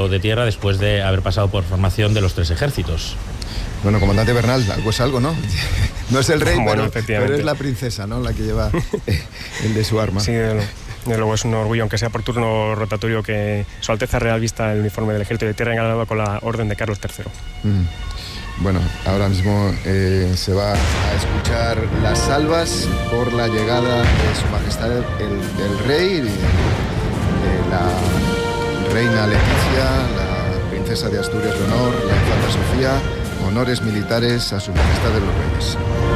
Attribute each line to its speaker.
Speaker 1: comando de tierra después de haber pasado por formación de los 3 ejércitos.
Speaker 2: Bueno, comandante Bernal, algo es algo, ¿no? No es el rey,
Speaker 3: bueno,
Speaker 2: pero es la princesa, ¿no? La que lleva el de su arma.
Speaker 3: Sí, de luego es un orgullo, aunque sea por turno rotatorio, que Su Alteza Real vista el uniforme del Ejército de Tierra engalado con la Orden de Carlos III.
Speaker 2: Bueno, ahora mismo se va a escuchar las salvas por la llegada de Su Majestad el Rey, la Reina Leticia, la Princesa de Asturias Leonor, la Infanta Sofía, honores militares a Su Majestad de los Reyes.